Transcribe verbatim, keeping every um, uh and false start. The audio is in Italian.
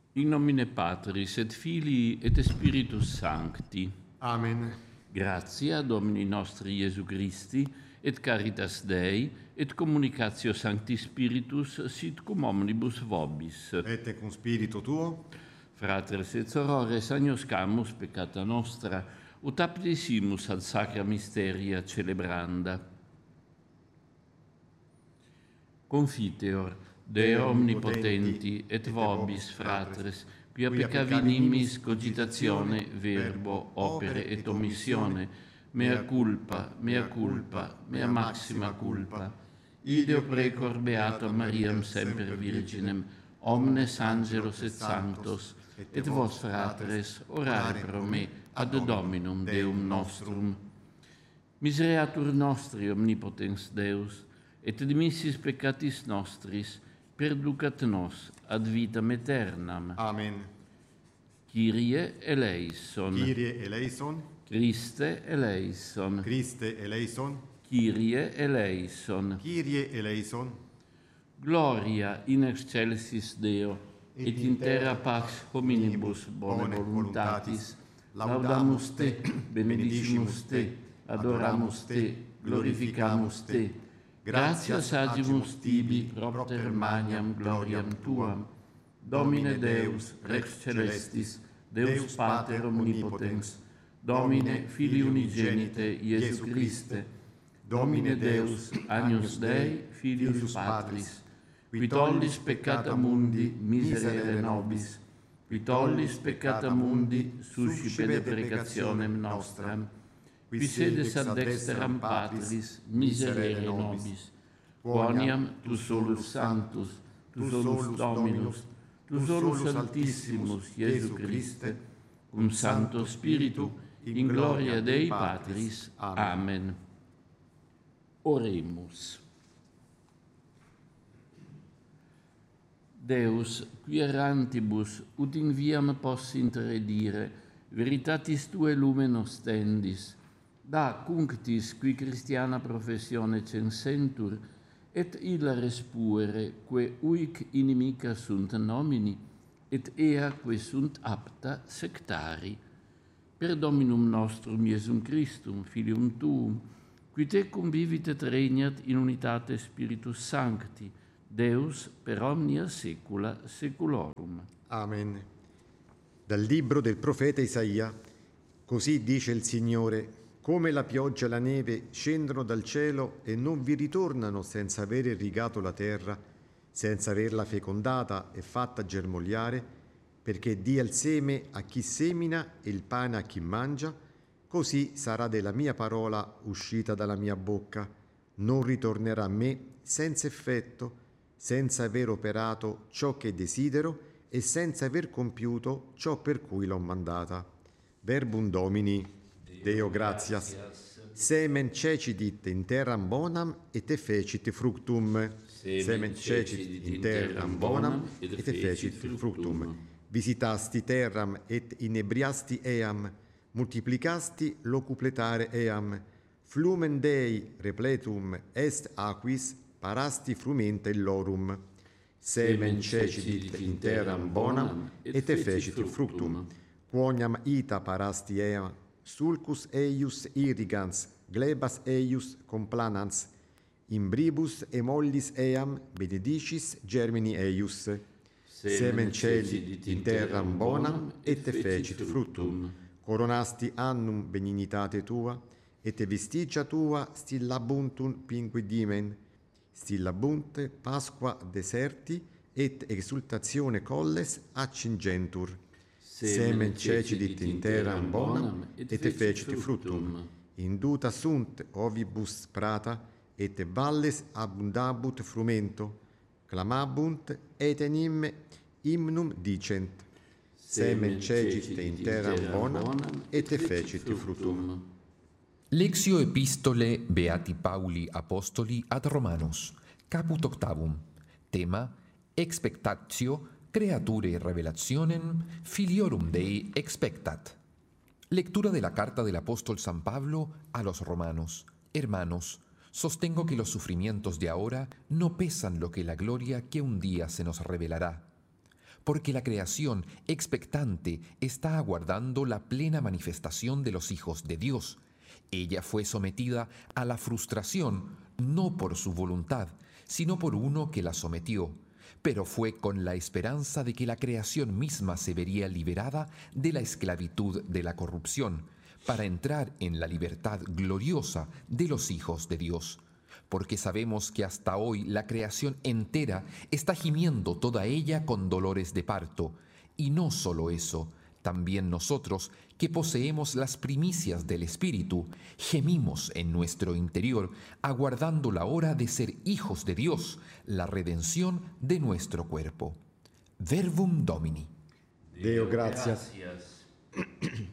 In nomine Patris et Filii et Spiritus Sancti. Amen. Gratia Domini nostri Iesu Christi, et caritas Dei, et communicatio Sancti Spiritus, sit cum omnibus vobis. Et cum spiritu tuo. Fratres et sorores, agnoscamus peccata nostra, ut aptisimus ad sacra mysteria celebranda. Confiteor, Deo omnipotenti, et vobis, fratres, quia peccavi nimis cogitatione, verbo, opere et omissione, mea culpa, mea culpa, mea maxima culpa. Ideo precor beatam Mariam semper Virginem, omnes angelos et sanctos, et vos, fratres, orare pro me, ad Dominum Deum nostrum. Misereatur nostri omnipotens Deus, et dimissis peccatis nostris, perducat nos ad vitam aeternam. Amen. Kyrie eleison. Kyrie eleison. Christe eleison. Christe eleison. Kyrie eleison. Kyrie eleison. Gloria in excelsis Deo, et in terra pax hominibus bone voluntatis. Laudamus te, benedicimus te, adoramus te, glorificamus te. Gratias agimus tibi propter maniam gloriam tuam. Domine Deus, Rex celestis, Deus Pater omnipotens, Domine Filii unigenite Iesu Christe, Domine Deus, Agnus Dei, Filius Patris, qui tollis peccata mundi miserere nobis, qui tollis peccata mundi suscipe deprecationem nostram, qui sedes ad dexteram Patris miserere nobis, quoniam tu solus sanctus, tu solus Dominus, tu solus Altissimus Iesu Christe, cum Sancto Spiritu, in gloria Dei Patris. Amen. Oremus. Deus, qui errantibus, ut in viam possint redire, veritatis Tue lumen ostendis, da cunctis qui Christiana professione censentur, et illa respuere, que uic inimica sunt nomini, et ea que sunt apta sectari. Per Dominum nostrum Iesum Christum, Filium Tuum, qui te convivit et regnat in unitate Spiritus Sancti, Deus per omnia saecula saeculorum. Amen. Dal libro del profeta Isaia, così dice il Signore: come la pioggia e la neve scendono dal cielo e non vi ritornano senza aver irrigato la terra, senza averla fecondata e fatta germogliare, perché dia il seme a chi semina e il pane a chi mangia, così sarà della mia parola uscita dalla mia bocca. Non ritornerà a me senza effetto, senza aver operato ciò che desidero e senza aver compiuto ciò per cui l'ho mandata. Verbum Domini. Deo gratias. Semen cecidit in terram bonam et effecit fructum. Semen cecidit in terram bonam et effecit fructum. Visitasti terram et inebriasti eam, multiplicasti locupletare eam. Flumen Dei repletum est aquis, parasti frumenta illorum. Semen cecidit in terram bonam et effecit fructum. Quoniam ita parasti eam, sulcus eius irrigans, glebas eius complanans, imbribus e mollis eam benedicis germini eius. Semen cecidit in terram bonam et effecit fructum. Coronasti annum benignitate tua, et vestigia tua stillabuntum pinquidimen, stillabunt Pasqua deserti et exultatione colles accingentur. Semen cecidit in terram bonam et effecit fructum. Induta sunt ovibus prata, et valles abundabut frumento. Clamabunt etenim hymnum dicent. Semen cecidit in terram bonam et effecit fructum. Lectio Epistole Beati Pauli Apostoli ad Romanos, caput octavum. Tema: expectatio creaturae revelationem filiorum Dei expectat. Lectura de la carta del apóstol San Pablo a los romanos. Hermanos, sostengo que los sufrimientos de ahora no pesan lo que la gloria que un día se nos revelará. porque la creación expectante está aguardando la plena manifestación de los hijos de Dios. Ella fue sometida a la frustración no por su voluntad, sino por uno que la sometió, pero fue con la esperanza de que la creación misma se vería liberada de la esclavitud de la corrupción, para entrar en la libertad gloriosa de los hijos de Dios. Porque sabemos que hasta hoy la creación entera está gimiendo toda ella con dolores de parto. Y no solo eso, también nosotros, que poseemos las primicias del Espíritu, gemimos en nuestro interior, aguardando la hora de ser hijos de Dios, la redención de nuestro cuerpo. Verbum Domini. Deo gratias. Gracias.